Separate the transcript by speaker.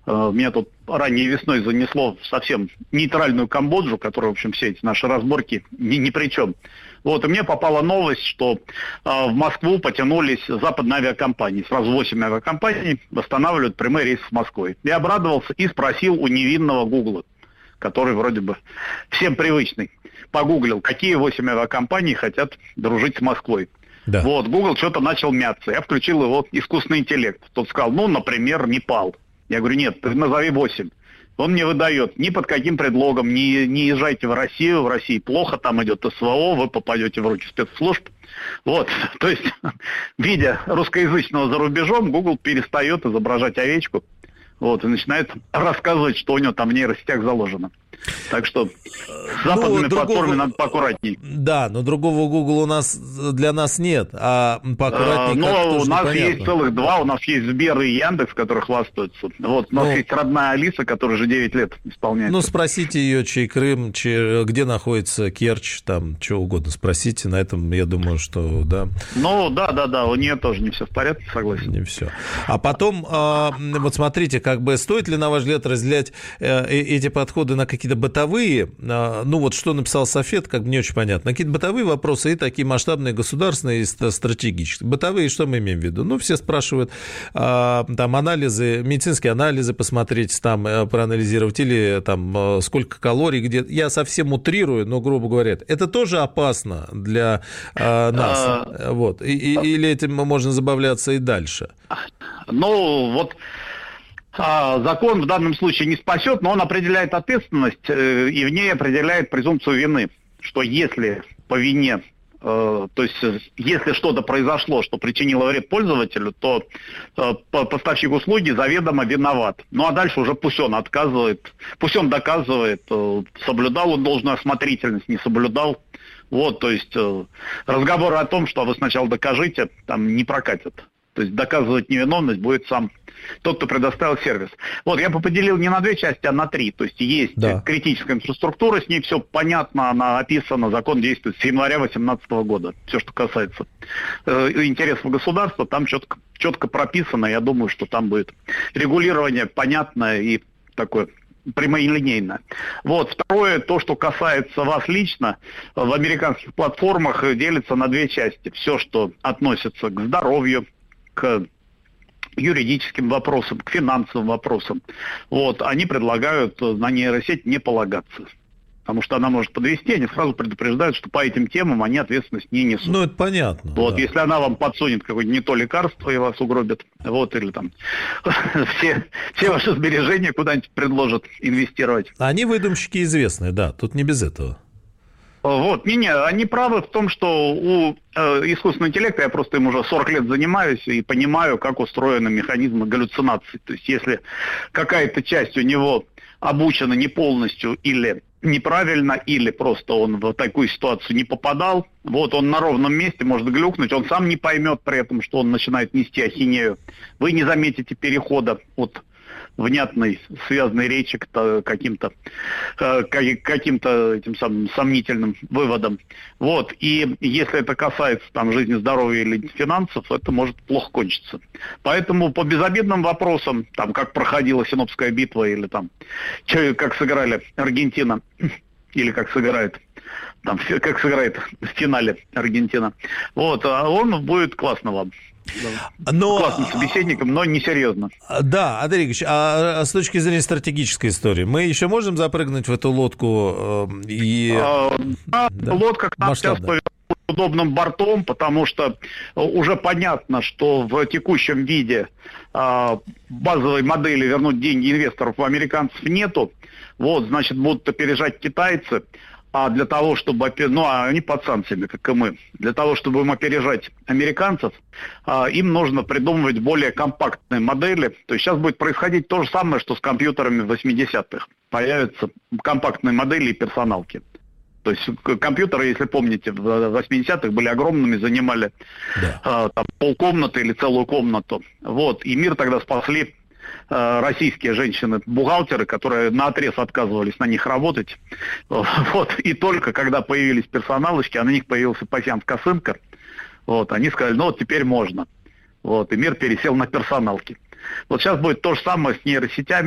Speaker 1: Меня тут ранней весной занесло в совсем нейтральную Камбоджу, которая, в общем, все эти наши разборки ни при чем. Вот, и мне попала новость, что в Москву потянулись западные авиакомпании. Сразу 8 авиакомпаний восстанавливают прямые рейсы с Москвой. Я обрадовался и спросил у невинного Гугла, который вроде бы всем привычный. Погуглил, какие 8 авиакомпаний хотят дружить с Москвой. Да. Вот, Google что-то начал мяться. Я включил его искусственный интеллект. Тот сказал, например, Непал. Я говорю, нет, ты назови 8. Он мне выдает, ни под каким предлогом, не езжайте в России плохо, там идет СВО, вы попадете в руки спецслужб. Вот, то есть, видя русскоязычного за рубежом, Google перестает изображать овечку, вот, и начинает рассказывать, что у него там в нейросетях заложено. Так что с западными платформами надо поаккуратней.
Speaker 2: Да, но другого Google для нас нет, а поаккуратнее
Speaker 1: у нас есть целых два, у нас есть Сбер и Яндекс, которые хвастаются. Вот, у нас есть родная Алиса, которая уже 9 лет исполняется.
Speaker 2: Спросите ее, чей Крым, где находится Керчь, там, что угодно спросите, на этом, я думаю, что, да.
Speaker 1: Да, у нее тоже не все в порядке, согласен.
Speaker 2: Не все. А потом, вот смотрите, стоит ли, на ваш взгляд, разделять эти подходы на какие-то бытовые, что написал Софет, не очень понятно, какие-то бытовые вопросы и такие масштабные, государственные и стратегические. Бытовые, что мы имеем в виду? Все спрашивают, там, анализы, медицинские анализы посмотреть, там, проанализировать, или там, сколько калорий, где. Я совсем утрирую, но, грубо говоря, это тоже опасно для нас. Вот. Или этим можно забавляться и дальше?
Speaker 1: Закон в данном случае не спасет, но он определяет ответственность и в ней определяет презумпцию вины, что если по вине, то есть если что-то произошло, что причинило вред пользователю, то поставщик услуги заведомо виноват. А дальше уже пусть он доказывает, соблюдал он должную осмотрительность, не соблюдал. Вот, то есть разговоры о том, что вы сначала докажите, там не прокатят. То есть доказывать невиновность будет сам тот, кто предоставил сервис. Вот, я бы поделил не на 2 части, а на 3. То есть есть критическая инфраструктура, с ней все понятно, она описана, закон действует с января 2018 года. Все, что касается интересов государства, там четко прописано. Я думаю, что там будет регулирование понятное и такое прямолинейно. Вот. Второе, то, что касается вас лично, в американских платформах делится на 2 части. Все, что относится к здоровью, к юридическим вопросам, к финансовым вопросам. Вот, они предлагают на нейросеть не полагаться. Потому что она может подвести, они сразу предупреждают, что по этим темам они ответственность не несут.
Speaker 2: Это понятно.
Speaker 1: Вот, да. Если она вам подсунет какое-то не то лекарство и вас угробит, или там все ваши сбережения куда-нибудь предложат инвестировать.
Speaker 2: Они выдумщики известные, да, тут не без этого.
Speaker 1: Вот, они правы в том, что у искусственного интеллекта, я просто им уже 40 лет занимаюсь и понимаю, как устроены механизмы галлюцинаций. То есть, если какая-то часть у него обучена не полностью или неправильно, или просто он в такую ситуацию не попадал, вот он на ровном месте может глюкнуть, он сам не поймет при этом, что он начинает нести ахинею. Вы не заметите перехода от внятной, связанной речи к каким-то этим самым сомнительным выводам. Вот. И если это касается там жизни, здоровья или финансов, это может плохо кончиться. Поэтому по безобидным вопросам, там, как проходила Синопская битва, или там, как сыграли Аргентина, или как сыграет в финале Аргентина, вот, он будет классно вам. Классным собеседником, но несерьезно.
Speaker 2: Да, Андрей Игоревич, а с точки зрения стратегической истории, мы еще можем запрыгнуть в эту лодку?
Speaker 1: Лодка к нам сейчас повела удобным бортом, потому что уже понятно, что в текущем виде базовой модели вернуть деньги инвесторов у американцев нету. Вот, значит, будут опережать китайцы. А для того, чтобы, они под санкциями, как и мы, для того, чтобы им опережать американцев, им нужно придумывать более компактные модели. То есть сейчас будет происходить то же самое, что с компьютерами в 80-х. Появятся компактные модели и персоналки. То есть компьютеры, если помните, в 80-х были огромными, занимали полкомнаты или целую комнату. Вот. И мир тогда спасли российские женщины-бухгалтеры, которые наотрез отказывались на них работать. Вот. И только когда появились персоналочки, а на них появился пасьянс-косынка, вот, они сказали, теперь можно. Вот. И мир пересел на персоналки. Вот сейчас будет то же самое с нейросетями.